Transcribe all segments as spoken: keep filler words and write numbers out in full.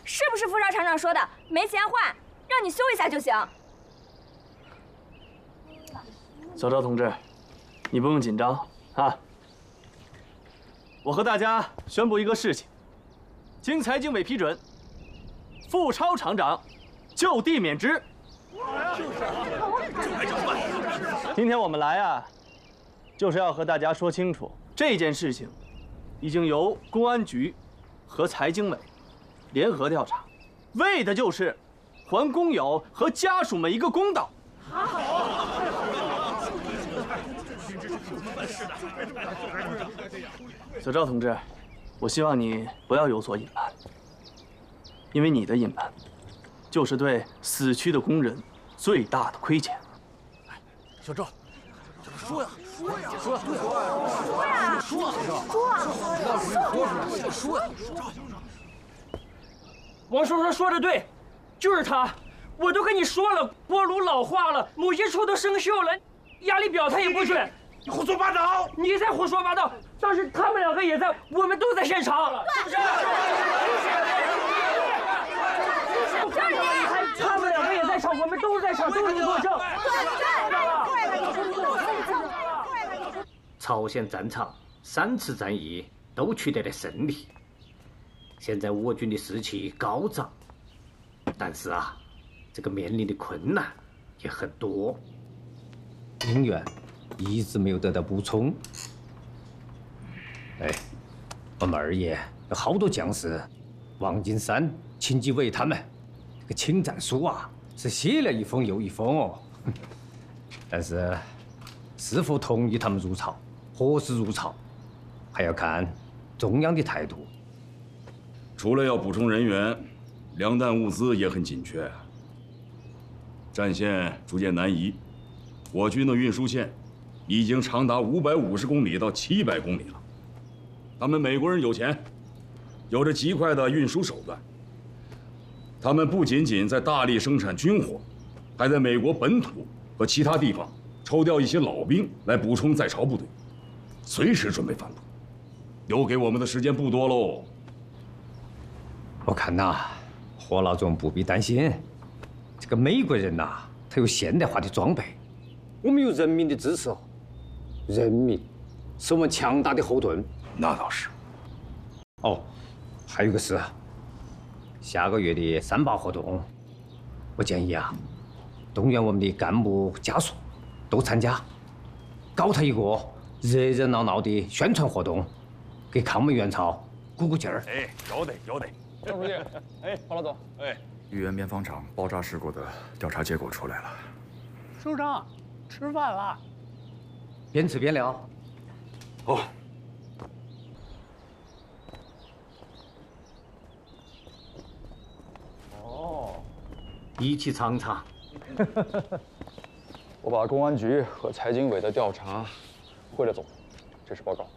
是不是副少厂长说的？没钱换，让你修一下就行。 小赵同志，你不用紧张啊。我和大家宣布一个事情：经财经委批准，付超厂长就地免职。今天我们来啊，就是要和大家说清楚，这件事情已经由公安局和财经委联合调查，为的就是还工友和家属们一个公道。小赵同志，我希望你不要有所隐瞒，因为你的隐瞒，就是对死去的工人最大的亏欠。 小赵，说呀，说呀， 说呀，说呀， 说说说呀， 王叔叔说的对，就是他。我都跟你说了，锅炉老化了，某些处都生锈了，压力表他也不准。 你胡说八道！ 你在胡说八道！当时他们两个也在，我们都在现场。是不是？ 就是你。 他们两个也在场，我们都在场，都能作证。 朝鲜战场三次战役都取得了胜利，现在我军的士气高涨，但是啊，这个面临的困难也很多。 兵员一直没有得到补充。哎，我们二爷有好多将士，王金山、秦基伟他们，这个请战书啊是写了一封又一封哦。但是是否同意他们入朝，何时入朝，还要看中央的态度。 除了要补充人员，粮弹物资也很紧缺。战线逐渐南移，我军的运输线已经长达五百五十公里到七百公里了。他们美国人有钱，有着极快的运输手段。他们不仅仅在大力生产军火，还在美国本土和其他地方抽调一些老兵来补充在朝部队，随时准备反扑。留给我们的时间不多喽。 我看呐，何老总不必担心，这个美国人呐，他有现代化的装备，我们有人民的支持哦，人民是我们强大的后盾。 那倒是。 哦，还有个事，下个月的三八活动，我建议啊，动员我们的干部家属都参加，搞他一个热热闹闹的宣传活动，给抗美援朝鼓鼓劲儿。 哎，有得有得。 赵书记，哎，郝老总， 哎， 豫园棉纺厂爆炸事故的调查结果出来了。 首长，吃饭了。 边吃边聊。 好。 哦，一起尝尝。 我把公安局和财经委的调查汇了总，这是报告。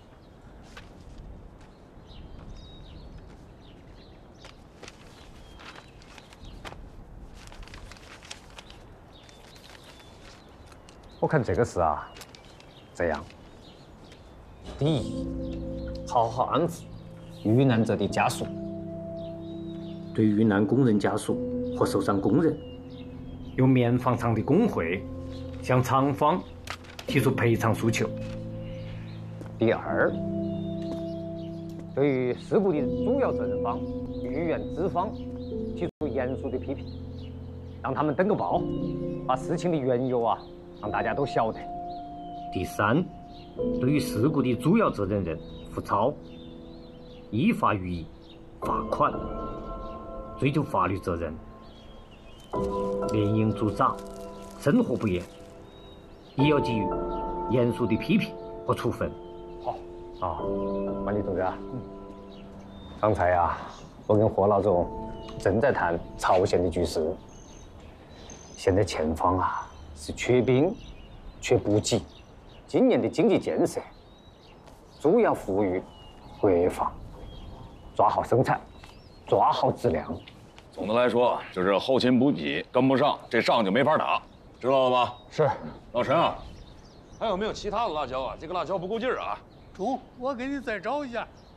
我看这个事啊，这样：第一，好好安抚遇难者的家属； 对遇难工人家属和受伤工人，由棉纺厂的工会向厂方提出赔偿诉求。 第二，对于事故的主要责任方豫园资方提出严肃的批评，让他们登个报，把事情的缘由啊。让大家都晓得。 第三，对于事故的主要责任人付超，依法予以罚款，追究法律责任。连营组长生活不严，也要给予严肃的批评和处分。 好，啊，管理总监，嗯，刚才呀、啊，我跟霍老总正在谈朝鲜的局势。现在前方啊。是缺兵、缺补给，今年的经济建设主要服务于国防，抓好生产，抓好质量。 总的来说，就是后勤补给跟不上，这仗就没法打，知道了吧？ 是。 老陈啊，还有没有其他的辣椒啊？这个辣椒不够劲儿啊。 中，我给你再找一下。